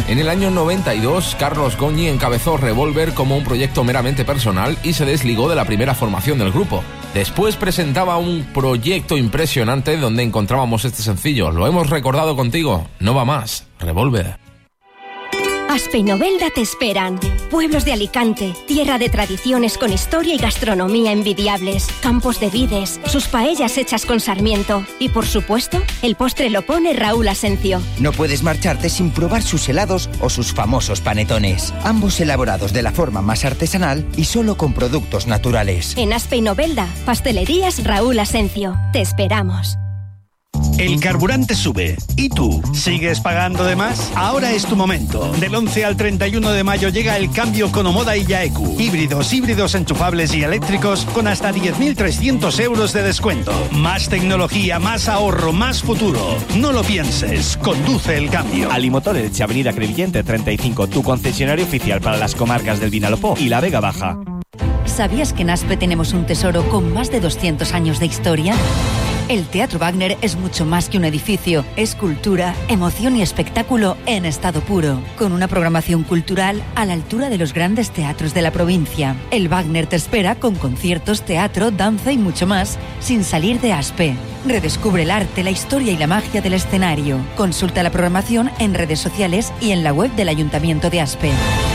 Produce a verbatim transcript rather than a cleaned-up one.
En el año noventa y dos, Carlos Goñi encabezó Revolver como un proyecto meramente personal y se desligó de la primera formación del grupo. Después presentaba un proyecto impresionante donde encontrábamos este sencillo. Lo hemos recordado contigo. No va más. Revolver. Aspe y Novelda te esperan. Pueblos de Alicante, tierra de tradiciones con historia y gastronomía envidiables, campos de vides, sus paellas hechas con sarmiento y, por supuesto, el postre lo pone Raúl Asencio. No puedes marcharte sin probar sus helados o sus famosos panetones, ambos elaborados de la forma más artesanal y solo con productos naturales. En Aspe y Novelda, pastelerías Raúl Asencio. Te esperamos. El carburante sube. ¿Y tú? ¿Sigues pagando de más? Ahora es tu momento. Del once al treinta y uno de mayo llega el cambio con Omoda y Yaeku. Híbridos, híbridos enchufables y eléctricos con hasta diez mil trescientos euros de descuento. Más tecnología, más ahorro, más futuro. No lo pienses. Conduce el cambio. Alimotor Elche, Avenida Crevillente treinta y cinco, tu concesionario oficial para las comarcas del Vinalopó y la Vega Baja. ¿Sabías que en Aspe tenemos un tesoro con más de doscientos años de historia? El Teatro Wagner es mucho más que un edificio, es cultura, emoción y espectáculo en estado puro, con una programación cultural a la altura de los grandes teatros de la provincia. El Wagner te espera con conciertos, teatro, danza y mucho más, sin salir de Aspe. Redescubre el arte, la historia y la magia del escenario. Consulta la programación en redes sociales y en la web del Ayuntamiento de Aspe.